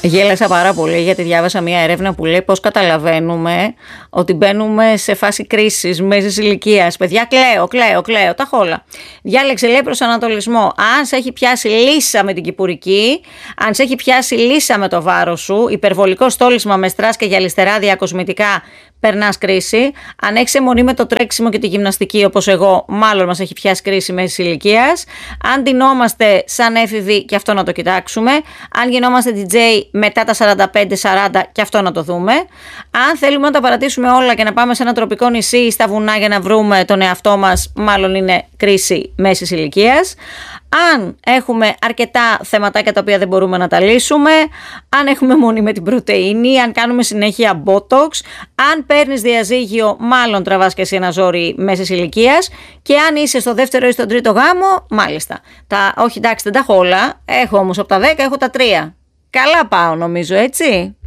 Γέλασα πάρα πολύ γιατί διάβασα μια έρευνα που λέει πώς καταλαβαίνουμε ότι μπαίνουμε σε φάση κρίσης μέσης ηλικίας. Παιδιά, κλαίω, τα χόλα. Διάλεξε, λέει, προσανατολισμό. Αν σε έχει πιάσει λύσα με την κυπουρική, αν σε έχει πιάσει λύσα με το βάρος σου, υπερβολικό στόλισμα με στρας και γυαλιστεράδια κοσμητικά, περνάς κρίση. Αν έχεις αιμονή με το τρέξιμο και τη γυμναστική, όπως εγώ, μάλλον μας έχει πιάσει κρίση μέσης ηλικίας. Αν ντυνόμαστε σαν έφηβοι, και αυτό να το κοιτάξουμε. Αν γινόμαστε DJ μετά τα 45-40, και αυτό να το δούμε. Αν θέλουμε να τα παρατήσουμε όλα και να πάμε σε ένα τροπικό νησί ή στα βουνά για να βρούμε τον εαυτό μας, μάλλον είναι κρίση μέσης ηλικίας. Αν έχουμε αρκετά θεματάκια τα οποία δεν μπορούμε να τα λύσουμε, αν έχουμε μόνη με την πρωτεΐνη, αν κάνουμε συνέχεια botox, αν παίρνεις διαζύγιο, μάλλον τραβάς και εσύ ένα ζόρι μέσης ηλικίας, και αν είσαι στο δεύτερο ή στον τρίτο γάμο, μάλιστα. Όχι, εντάξει, δεν τα έχω όλα. Έχω όμως από τα 10, έχω τα 3. Καλά πάω, νομίζω, έτσι.